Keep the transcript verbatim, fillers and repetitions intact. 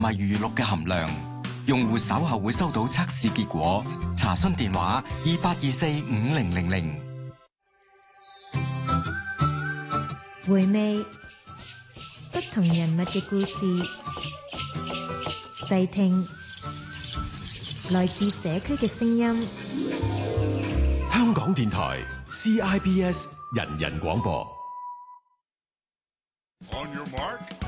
咪娛樂嘅含量。用戶稍後會收到測試結果，查詢電話二八二四五零零零。 回味不同人物嘅故事，細聽來自社區嘅聲音。 香港電台 C I B S 人人廣播。 On your mark.